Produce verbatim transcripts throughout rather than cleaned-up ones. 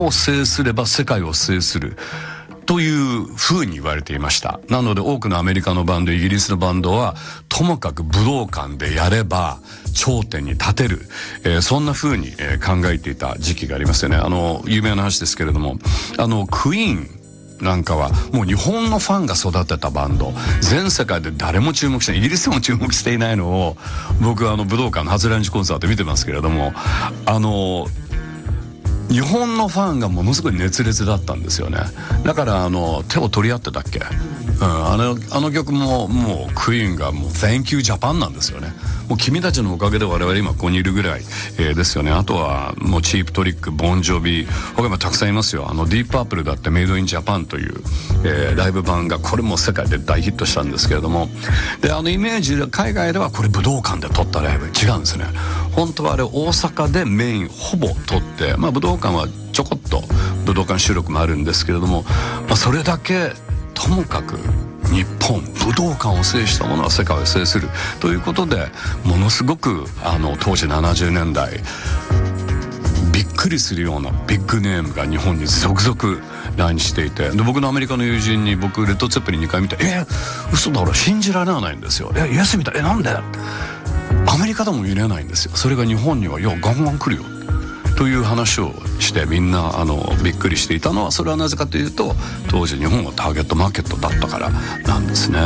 を制すれば世界を制するという風に言われていました。なので多くのアメリカのバンド、イギリスのバンドはともかく武道館でやれば頂点に立てる、えー、そんな風に、えー、考えていた時期がありますよね。あの有名な話ですけれども、あのクイーンなんかはもう日本のファンが育てたバンド、全世界で誰も注目してない、イギリスでも注目していないのを僕はあの武道館の初来日コンサート見てますけれども、あの日本のファンがものすごい熱烈だったんですよね。だからあの手を取り合ってたっけ、うん、あのあの曲ももうクイーンがもう Thank you Japan なんですよね。もう君たちのおかげで我々今ここにいるぐらい、えー、ですよね。あとはもうチープトリック、ボンジョビ、他にもたくさんいますよ。あのディープアップルだってメイドインジャパンという、えー、ライブ版がこれも世界で大ヒットしたんですけれども、であのイメージで海外ではこれ武道館で撮ったライブ、違うんですね。本当はあれ大阪でメインほぼ撮って、まあ武道館はちょこっと武道館収録もあるんですけれども、まあ、それだけともかく日本武道館を制したものは世界を制するということで、ものすごくあの当時ななじゅうねんだいびっくりするようなビッグネームが日本に続々来日していて、で僕のアメリカの友人に僕レッド・ツェッペリンにかい見て、えー、嘘だ俺信じられないんですよ、えイエスみたい、えなんでアメリカでも見れないんですよ、それが日本にはいやガンガン来るよという話をして、みんなあのびっくりしていたのは、それはなぜかというと当時日本はターゲットマーケットだったからなんですね。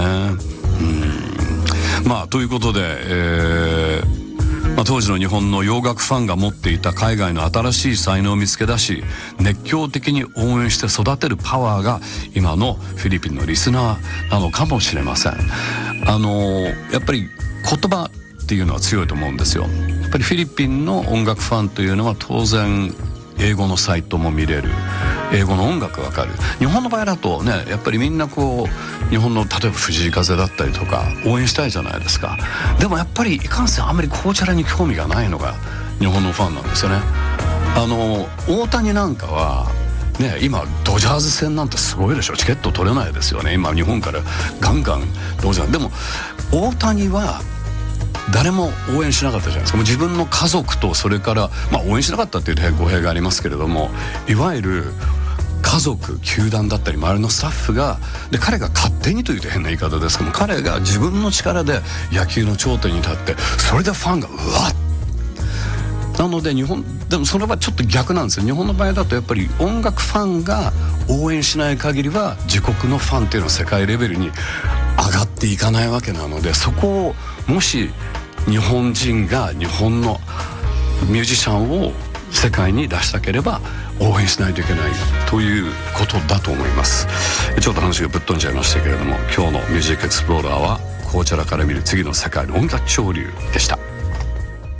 うんまあということで、えーまあ、当時の日本の洋楽ファンが持っていた海外の新しい才能を見つけ出し、熱狂的に応援して育てるパワーが今のフィリピンのリスナーなのかもしれません。あのやっぱり言葉っていうのは強いと思うんですよ。やっぱりフィリピンの音楽ファンというのは当然英語のサイトも見れる、英語の音楽わかる。日本の場合だとね、やっぱりみんなこう日本の例えば藤井風だったりとか応援したいじゃないですか。でもやっぱりいかんせんあんまり紅茶に興味がないのが日本のファンなんですよね。あの大谷なんかはね、今ドジャース戦なんてすごいでしょ、チケット取れないですよね。今日本からガンガンドジャース、でも大谷は誰も応援しなかったじゃないですか。もう自分の家族と、それから、まあ、応援しなかったっていう語弊がありますけれども、いわゆる家族、球団だったり周りのスタッフが、で彼が勝手にというと変な言い方ですけども、彼が自分の力で野球の頂点に立って、それでファンがうわっなので日本でもそれはちょっと逆なんですよ。日本の場合だとやっぱり音楽ファンが応援しない限りは自国のファンっていうのは世界レベルに上がっていかないわけなので、そこをもし日本人が日本のミュージシャンを世界に出したければ応援しないといけないということだと思います。ちょっと話がぶっ飛んじゃいましたけれども、今日のミュージックエクスプローラーはコーチャラから見る次の世界の音楽潮流でした。